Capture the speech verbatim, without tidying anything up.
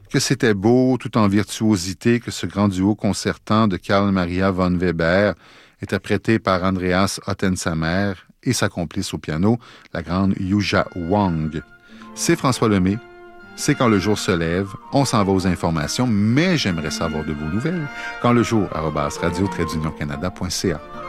que c'était beau, tout en virtuosité, que ce grand duo concertant de Carl Maria von Weber, interprété par Andreas Ottensamer et sa complice au piano, la grande Yuja Wang. C'est François Lemay, c'est Quand le jour se lève, on s'en va aux informations, mais j'aimerais savoir de vos nouvelles. Quand le jour, arobase radio tiret d'union canada point c a.